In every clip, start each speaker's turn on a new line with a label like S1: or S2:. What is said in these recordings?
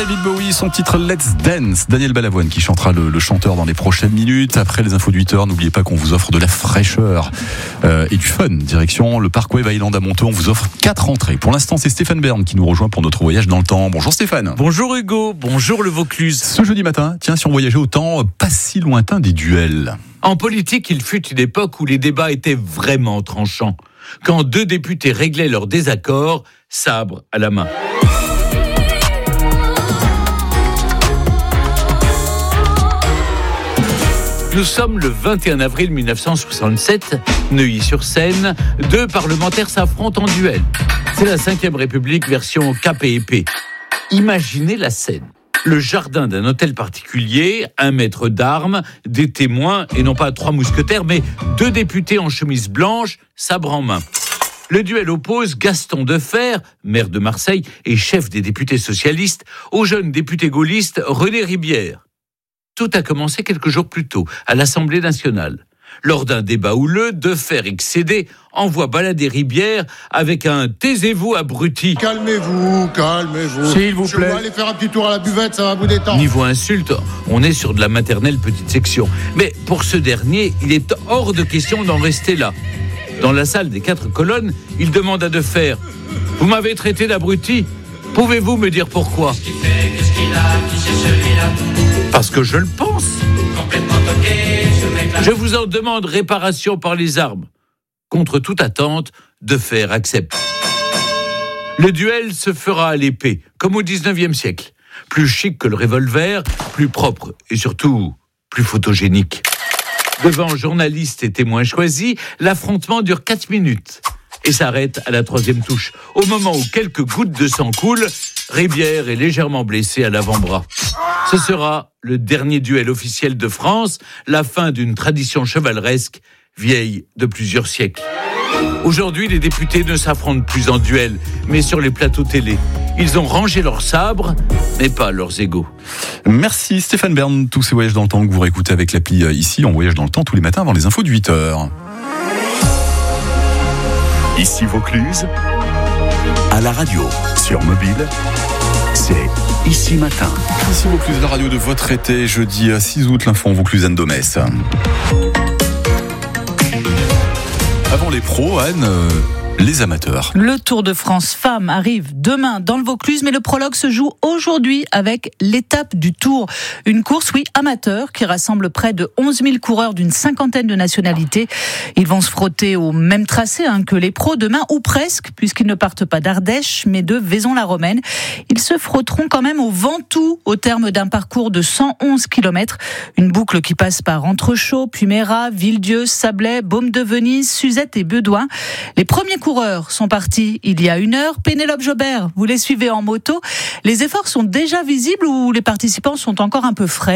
S1: David Bowie, son titre Let's Dance. Daniel Balavoine qui chantera le chanteur dans les prochaines minutes. Après les infos de 8h, n'oubliez pas qu'on vous offre de la fraîcheur et du fun. Direction le parc Wave Island à Montaut, on vous offre 4 entrées. Pour l'instant, c'est Stéphane Bern qui nous rejoint pour notre voyage dans le temps. Bonjour Stéphane.
S2: Bonjour Hugo, bonjour le Vaucluse.
S1: Ce jeudi matin, tiens, si on voyageait au temps pas si lointain des duels.
S2: En politique, il fut une époque où les débats étaient vraiment tranchants. Quand 2 députés réglaient leurs désaccords, sabre à la main. Nous sommes le 21 avril 1967, Neuilly-sur-Seine. 2 parlementaires s'affrontent en duel. C'est la 5e République version KPEP. Imaginez la scène. Le jardin d'un hôtel particulier, 1 maître d'armes, des témoins, et non pas 3 mousquetaires, mais 2 députés en chemise blanche, sabre en main. Le duel oppose Gaston Defferre, maire de Marseille et chef des députés socialistes, au jeune député gaulliste René Ribière. Tout a commencé quelques jours plus tôt, à l'Assemblée nationale. Lors d'un débat houleux, Defferre, excédé, envoie balader Ribière avec un « taisez-vous, abruti ».
S3: Calmez-vous.
S1: S'il vous plaît.
S3: Je vais aller faire un petit tour à la buvette, ça va vous détendre.
S2: Niveau insulte, on est sur de la maternelle petite section. Mais pour ce dernier, il est hors de question d'en rester là. Dans la salle des 4 colonnes, il demande à Defferre « Vous m'avez traité d'abruti ? Pouvez-vous me dire pourquoi ?» Parce que je le pense. Je vous en demande réparation par les armes. Contre toute attente, Defferre accepte. Le duel se fera à l'épée, comme au 19e siècle. Plus chic que le revolver, plus propre et surtout plus photogénique. Devant journalistes et témoins choisis, l'affrontement dure 4 minutes et s'arrête à la 3e touche. Au moment où quelques gouttes de sang coulent, Ribière est légèrement blessé à l'avant-bras. Ce sera le dernier duel officiel de France, la fin d'une tradition chevaleresque vieille de plusieurs siècles. Aujourd'hui, les députés ne s'affrontent plus en duel, mais sur les plateaux télé. Ils ont rangé leurs sabres, mais pas leurs égaux.
S1: Merci Stéphane Bern. Tous ces voyages dans le temps que vous réécoutez avec l'appli ici, on voyage dans le temps tous les matins avant les infos de 8h.
S4: Ici Vaucluse, à la radio, sur mobile, c'est Ici Matin.
S1: Ici Vaucluse, la radio de votre été, jeudi 6 août, l'info en Vaucluse Domès. Avant les pros, Anne, les amateurs.
S5: Le Tour de France Femmes arrive demain dans le Vaucluse, mais le prologue se joue aujourd'hui avec l'étape du Tour. Une course, oui, amateur, qui rassemble près de 11 000 coureurs d'une 50aine de nationalités. Ils vont se frotter au même tracé que les pros demain, ou presque, puisqu'ils ne partent pas d'Ardèche, mais de Vaison-la-Romaine. Ils se frotteront quand même au Ventoux, au terme d'un parcours de 111 km. Une boucle qui passe par Entrechaux, Pumérat, Villedieu, Sablé, Baume-de-Venise, Suzette et Beudouin. Les premiers coureurs sont partis il y a 1 heure. Pénélope Jobert, vous les suivez en moto. Les efforts sont déjà visibles ou les participants sont encore un peu frais ?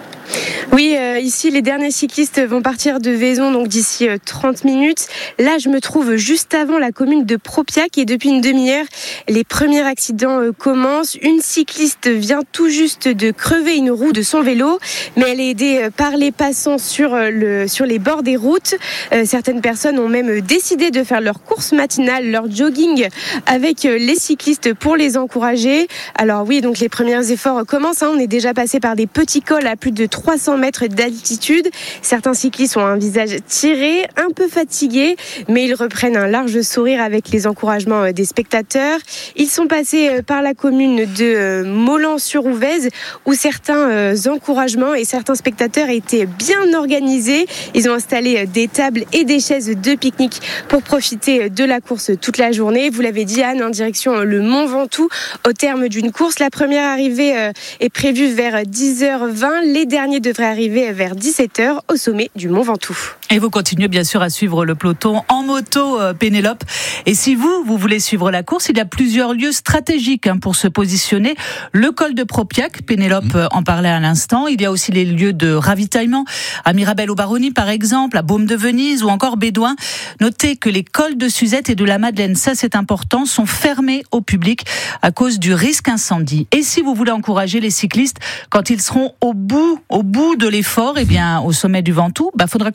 S6: Oui, ici les derniers cyclistes vont partir de Vaison donc d'ici 30 minutes. Là, je me trouve juste avant la commune de Propiac et depuis une demi-heure, les premiers accidents commencent. Une cycliste vient tout juste de crever une roue de son vélo, mais elle est aidée par les passants sur les bords des routes. Certaines personnes ont même décidé de faire leur course matinale, leur jogging avec les cyclistes pour les encourager. Alors oui, donc les premiers efforts commencent. On est déjà passé par des petits cols à plus de 300 mètres d'altitude. Certains cyclistes ont un visage tiré, un peu fatigués, mais ils reprennent un large sourire avec les encouragements des spectateurs. Ils sont passés par la commune de Molan-sur-Ouvèze où certains encouragements et certains spectateurs étaient bien organisés. Ils ont installé des tables et des chaises de pique-nique pour profiter de la course toute la journée. Vous l'avez dit, Anne, en direction le Mont Ventoux au terme d'une course. La première arrivée est prévue vers 10h20. Les derniers devraient arriver vers 17h au sommet du Mont Ventoux.
S5: Et vous continuez bien sûr à suivre le peloton en moto, Pénélope. Et si vous voulez suivre la course, il y a plusieurs lieux stratégiques pour se positionner. Le col de Propiac, Pénélope en parlait à l'instant. Il y a aussi les lieux de ravitaillement, à Mirabel-aux-Baronnies par exemple, à Baume-de-Venise ou encore Bédouin. Notez que les cols de Suzette et de la Madeleine, ça c'est important, sont fermés au public à cause du risque incendie. Et si vous voulez encourager les cyclistes, quand ils seront au bout de l'effort, au sommet du Ventoux, faudra quand même jouer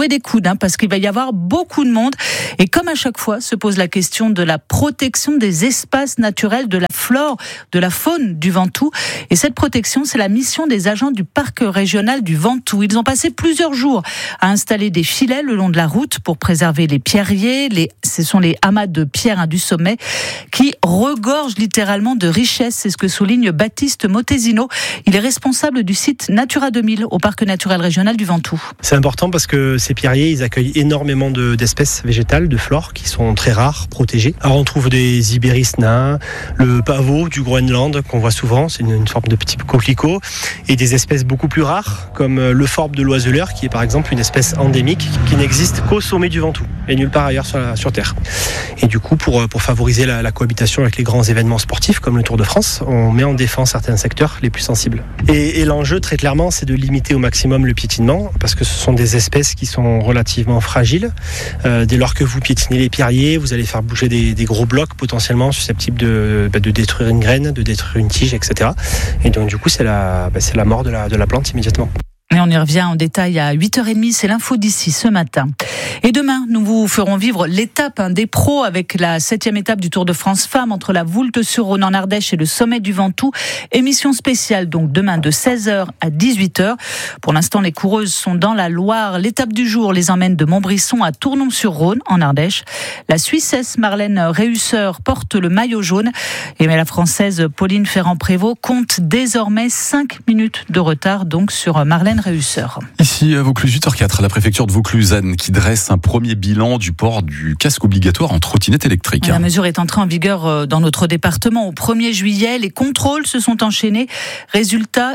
S5: trouver des coudes, parce qu'il va y avoir beaucoup de monde. Et comme à chaque fois, se pose la question de la protection des espaces naturels, de la flore, de la faune du Ventoux. Et cette protection, c'est la mission des agents du parc régional du Ventoux. Ils ont passé plusieurs jours à installer des filets le long de la route pour préserver les pierriers. Ce sont les amas de pierre du sommet qui regorgent littéralement de richesses. C'est ce que souligne Baptiste Montesino. Il est responsable du site Natura 2000 au parc naturel régional du Ventoux.
S7: C'est important parce que ces pierriers, ils accueillent énormément d'espèces végétales, de flore qui sont très rares, protégées. Alors on trouve des ibéris nains, le pavot du Groenland qu'on voit souvent, c'est une forme de petit coquelicot, et des espèces beaucoup plus rares comme le forbe de l'oiseleur qui est par exemple une espèce endémique qui n'existe qu'au sommet du Ventoux et nulle part ailleurs sur Terre. Et du coup, pour favoriser la cohabitation avec les grands événements sportifs comme le Tour de France, on met en défense certains secteurs les plus sensibles. Et l'enjeu très clairement, c'est de limiter au maximum le piétinement parce que ce sont des espèces qui sont relativement fragiles. Dès lors que vous piétinez les pierriers, vous allez faire bouger des gros blocs potentiellement susceptibles de détruire une graine, de détruire une tige, etc. Et donc du coup, c'est la mort de la plante immédiatement.
S5: Et on y revient en détail à 8h30, c'est l'info d'ici ce matin. Et demain, nous vous ferons vivre l'étape des pros avec la 7e étape du Tour de France Femmes entre la Voulte-sur-Rhône en Ardèche et le sommet du Ventoux. Émission spéciale donc demain de 16h à 18h. Pour l'instant, les coureuses sont dans la Loire. L'étape du jour les emmène de Montbrisson à Tournon-sur-Rhône en Ardèche. La Suissesse Marlène Réusseur porte le maillot jaune. Et la Française Pauline Ferrand-Prévot compte désormais 5 minutes de retard donc sur Marlène Réusseur.
S1: Ici à Vaucluse 8h04, la préfecture de Vaucluse-Anne qui dresse un premier bilan du port du casque obligatoire en trottinette électrique.
S5: La mesure est entrée en vigueur dans notre département au 1er juillet. Les contrôles se sont enchaînés. Résultat,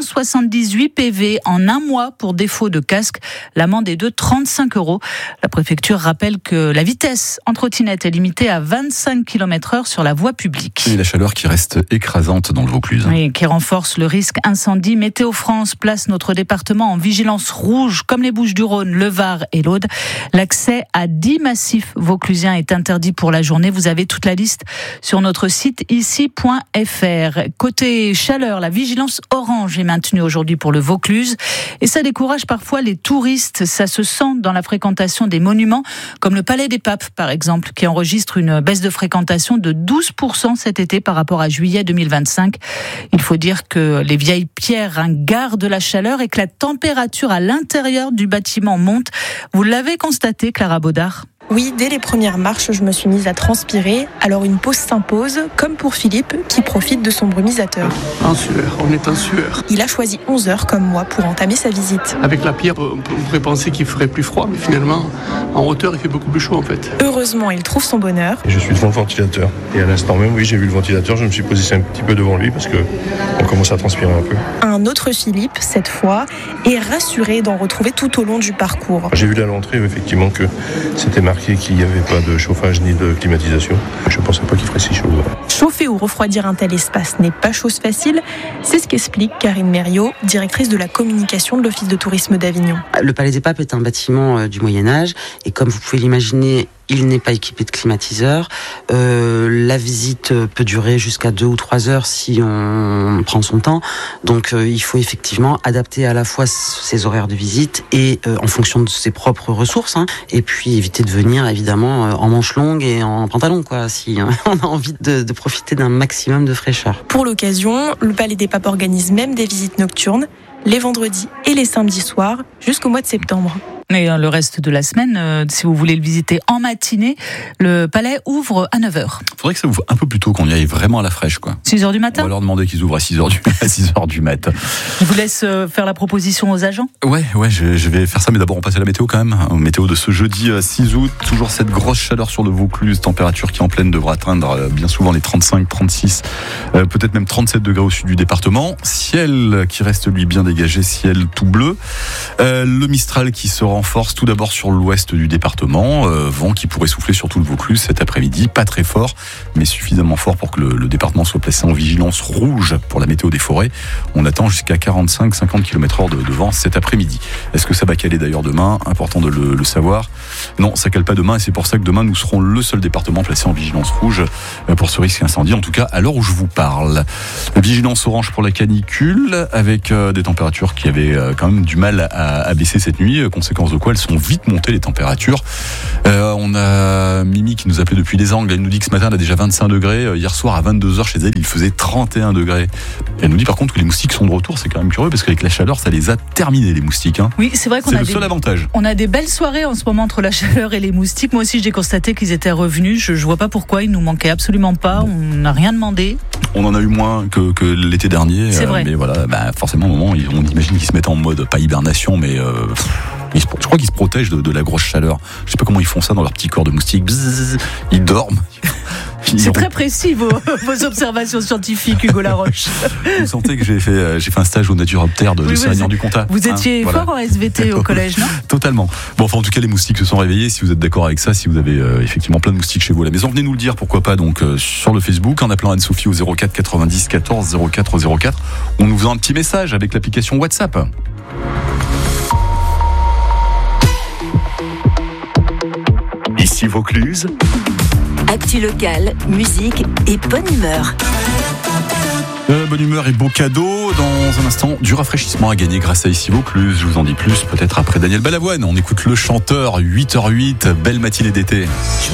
S5: 178 PV en un mois pour défaut de casque. L'amende est de 35 €. La préfecture rappelle que la vitesse en trottinette est limitée à 25 km/h sur la voie publique.
S1: Et la chaleur qui reste écrasante dans le Vaucluse.
S5: Et qui renforce le risque incendie. Météo France place notre département en vigilance rouge, comme les Bouches-du-Rhône, le Var et l'Aude. L'accès à 10 massifs vauclusiens est interdit pour la journée. Vous avez toute la liste sur notre site ici.fr. Côté chaleur, la vigilance orange est maintenue aujourd'hui pour le Vaucluse. Et ça décourage parfois les touristes. Ça se sent dans la fréquentation des monuments, comme le Palais des Papes, par exemple, qui enregistre une baisse de fréquentation de 12% cet été par rapport à juillet 2025. Il faut dire que les vieilles pierres gardent la chaleur et que la température à l'intérieur du bâtiment monte. Vous l'avez constaté, Clara Baudard ?
S8: Oui, dès les premières marches, je me suis mise à transpirer. Alors une pause s'impose, comme pour Philippe, qui profite de son brumisateur.
S9: En sueur, on est en sueur.
S8: Il a choisi 11 heures comme moi pour entamer sa visite.
S9: Avec la pierre, on pourrait penser qu'il ferait plus froid, mais finalement, en hauteur, il fait beaucoup plus chaud en fait.
S8: Heureusement, il trouve son bonheur.
S10: Et je suis devant le ventilateur. Et à l'instant même, oui, j'ai vu le ventilateur, je me suis posé un petit peu devant lui parce qu'on commence à transpirer un peu.
S8: Un autre Philippe, cette fois, est rassuré d'en retrouver tout au long du parcours.
S10: J'ai vu à l'entrée, effectivement, que c'était marqué qu'il n'y avait pas de chauffage ni de climatisation. Je ne pensais pas qu'il ferait si chaud.
S8: Chauffer ou refroidir un tel espace n'est pas chose facile. C'est ce qu'explique Karine Mériot, directrice de la communication de l'Office de tourisme d'Avignon.
S11: Le Palais des Papes est un bâtiment du Moyen-Âge et comme vous pouvez l'imaginer, il n'est pas équipé de climatiseur. La visite peut durer jusqu'à 2 ou 3 heures si on prend son temps. Donc il faut effectivement adapter à la fois ses horaires de visite et en fonction de ses propres ressources. Et puis éviter de venir évidemment en manches longues et en pantalon, si on a envie de profiter d'un maximum de fraîcheur.
S8: Pour l'occasion, le Palais des Papes organise même des visites nocturnes les vendredis et les samedis soirs jusqu'au mois de septembre.
S5: Et le reste de la semaine, si vous voulez le visiter en matinée, le palais ouvre à 9h.
S1: Faudrait que ça ouvre un peu plus tôt, qu'on y aille vraiment à la fraîche,
S5: 6h du matin.
S1: On va leur demander qu'ils ouvrent à 6h du mat.
S5: Je vous laisse faire la proposition aux agents.
S1: Ouais, je vais faire ça, mais d'abord on passe à la météo quand même. Météo de ce jeudi 6 août, toujours cette grosse chaleur sur le Vaucluse, température qui en pleine devra atteindre bien souvent les 35, 36, peut-être même 37 degrés au sud du département. Ciel qui reste lui bien dégagé, ciel tout bleu. Le Mistral qui se renforce tout d'abord sur l'ouest du département, vent qui pourrait souffler sur tout le Vaucluse cet après-midi, pas très fort, mais suffisamment fort pour que le département soit placé en vigilance rouge pour la météo des forêts. On attend jusqu'à 45-50 km/h de vent cet après-midi. Est-ce que ça va caler d'ailleurs demain ? Important de le savoir. Non, ça cale pas demain et c'est pour ça que demain nous serons le seul département placé en vigilance rouge pour ce risque incendie, en tout cas à l'heure où je vous parle. Vigilance orange pour la canicule avec des températures qui avaient quand même du mal à baisser cette nuit, conséquence conséquence de quoi elles sont vite montées les températures. On a Mimi qui nous appelait depuis les Angles. Elle nous dit que ce matin elle a déjà 25 degrés. Hier soir à 22h chez elle, il faisait 31 degrés. Elle nous dit par contre que les moustiques sont de retour. C'est quand même curieux parce qu'avec la chaleur, ça les a terminés les moustiques. Hein.
S5: Oui, c'est vrai qu'on
S1: c'est le seul avantage.
S5: On a des belles soirées en ce moment entre la chaleur et les moustiques. Moi aussi, j'ai constaté qu'ils étaient revenus. Je vois pas pourquoi. Ils nous manquaient absolument pas. On n'a rien demandé.
S1: On en a eu moins que l'été dernier.
S5: C'est vrai.
S1: Mais voilà, forcément, au moment, on imagine qu'ils se mettent en mode, pas hibernation, mais je crois qu'ils se protègent de la grosse chaleur. Je sais pas comment ils font ça dans leur petit corps de moustique. Bzzz, ils dorment.
S5: C'est très précis vos observations scientifiques, Hugo Laroche.
S1: Vous sentez que j'ai fait un stage au Naturoptère de Sérignan-du-Comtat.
S5: Vous étiez fort en SVT au collège, non ?
S1: Totalement. Bon, enfin, en tout cas, les moustiques se sont réveillés. Si vous êtes d'accord avec ça, si vous avez effectivement plein de moustiques chez vous à la maison, venez nous le dire, pourquoi pas, donc, sur le Facebook, en appelant Anne-Sophie au 04 90 14 04 04. On nous faisant un petit message avec l'application WhatsApp.
S4: Ici Vaucluse.
S12: Actu locale, musique et bonne humeur.
S1: Bonne humeur et beau cadeau. Dans un instant, du rafraîchissement à gagner grâce à Ici Vaucluse. Je vous en dis plus peut-être après Daniel Balavoine. On écoute le chanteur, 8h08, belle matinée d'été.